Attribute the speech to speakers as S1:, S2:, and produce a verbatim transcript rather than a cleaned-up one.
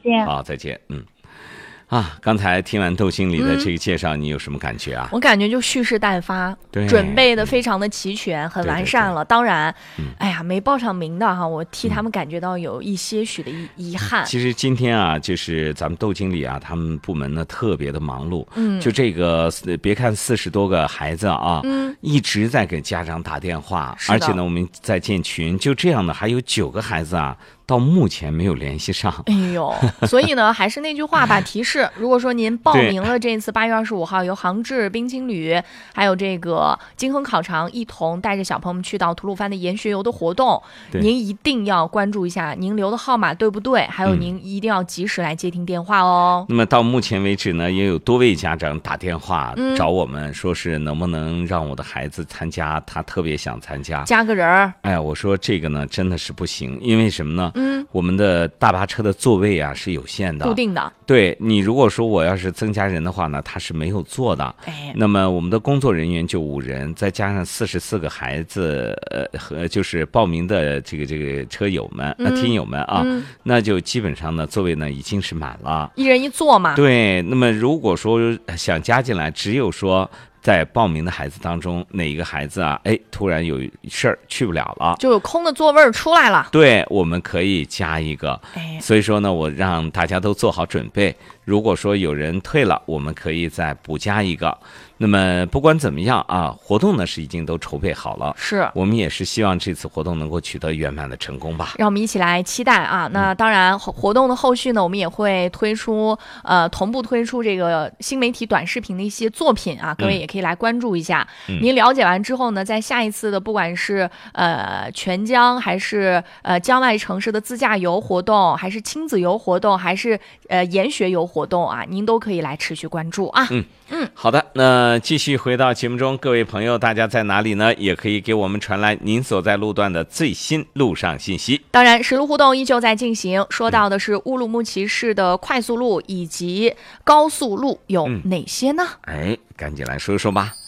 S1: 见。
S2: 好，再见。嗯。啊，刚才听完窦经理的这个介绍，嗯、你有什么感觉啊？
S3: 我感觉就蓄势待发，准备的非常的齐全，很完善了。
S2: 对对对
S3: 当然、
S2: 嗯，
S3: 哎呀，没报上名的哈，我替他们感觉到有一些许的遗遗憾。
S2: 其实今天啊，就是咱们窦经理啊，他们部门呢特别的忙碌。
S3: 嗯，
S2: 就这个，别看四十多个孩子啊，
S3: 嗯，
S2: 一直在给家长打电话，而且呢，我们在建群，就这样的还有九个孩子啊。到目前没有联系上，
S3: 哎呦，所以呢，还是那句话吧，提示：如果说您报名了这次八月二十五号由杭志冰青旅还有这个京恒烤肠一同带着小朋友们去到吐鲁番的研学游的活动，您一定要关注一下您留的号码对不对，还有您一定要及时来接听电话哦。
S2: 嗯、那么到目前为止呢，也有多位家长打电话找我们，嗯、说是能不能让我的孩子参加，他特别想参加，
S3: 加个人儿。
S2: 哎，我说这个呢真的是不行，因为什么呢？
S3: 嗯，
S2: 我们的大巴车的座位啊是有限的，
S3: 固定的。
S2: 对，你如果说我要是增加人的话呢，他是没有座的。
S3: 哎，
S2: 那么我们的工作人员就五人，再加上四十四个孩子，呃，和就是报名的这个这个车友们、呃
S3: 嗯、
S2: 听友们啊、
S3: 嗯，
S2: 那就基本上呢座位呢已经是满了，
S3: 一人一座嘛。
S2: 对，那么如果说想加进来，只有说。在报名的孩子当中，哪一个孩子啊？哎，突然有事儿去不了了，
S3: 就有空的座位出来了。
S2: 对，我们可以加一个。
S3: 哎，
S2: 所以说呢，我让大家都做好准备。如果说有人退了，我们可以再补加一个。那么不管怎么样啊，活动呢是已经都筹备好了，
S3: 是
S2: 我们也是希望这次活动能够取得圆满的成功吧。
S3: 让我们一起来期待啊！那当然，活动的后续呢，我们也会推出呃同步推出这个新媒体短视频的一些作品啊，各位也可以来关注一下。
S2: 嗯、
S3: 您了解完之后呢，在下一次的不管是呃全疆还是呃疆外城市的自驾游活动，还是亲子游活动，还是呃研学游活动啊，您都可以来持续关注啊。
S2: 嗯
S3: 嗯，
S2: 好的，那继续回到节目中，各位朋友，大家在哪里呢？也可以给我们传来您所在路段的最新路上信息。
S3: 当然，实路互动依旧在进行，说到的是乌鲁木齐市的快速路以及高速路有哪些呢？
S2: 嗯、哎，赶紧来说说吧。